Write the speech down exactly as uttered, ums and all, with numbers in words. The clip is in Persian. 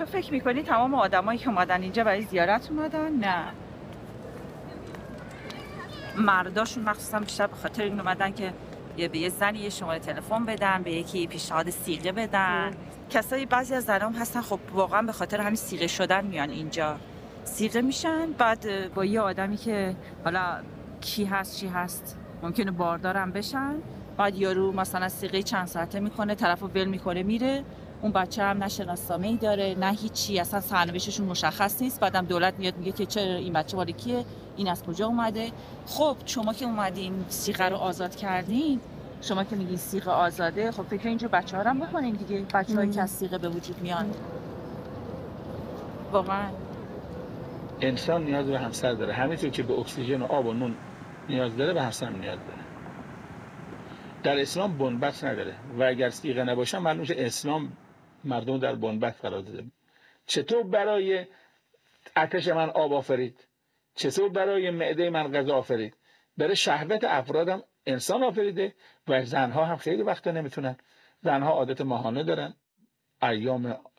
تو فکر میکنی تمام آدمایی که اومدن اینجا برای زیارت اومدن؟ نه، مرداشون مخصوصا بیشتر به خاطر این اومدن که یه به یه زنی یه شماره تلفن بدن، به یکی پیشنهاد سیغه بدن. کسایی بعضی از زنام هستن خب واقعا به خاطر همین سیغه شدن میان اینجا، سیغه میشن، بعد با یه آدمی که حالا کی هست چی هست ممکنه باردارم بشن، بعد یارو مثلا سیغه چند ساعته میکنه، طرفو ول میکنه میره، اون بچه هم نه شناسنامه‌ای داره نه هیچی، اصلا سرنوشتشون مشخص نیست. بعدم دولت میاد میگه که چرا این بچه مال کیه، این از کجا اومده. خب شما که اومدین سیغه رو آزاد کردین، شما که میگین سیغه آزاده، خب فکر اینجور بچه‌ها رو هم بکنین دیگه، بچه‌هایی که از سیغه به وجود میان. واقعا انسان نیاز به همسر داره، همینطور که به اکسیژن و آب و نون نیاز داره به همسر نیاز داره. در اسلام بنبست نداره و اگر سیغه نباشه معلوم میشه اسلام مردم در بنبست قرار داده. چطور برای آتش من آب آفرید، چطور برای معده من غذا آفرید، برای شهوت افرادم انسان آفریده. و زنها هم خیلی وقتا نمیتونن، زنها عادت ماهانه دارن، ایام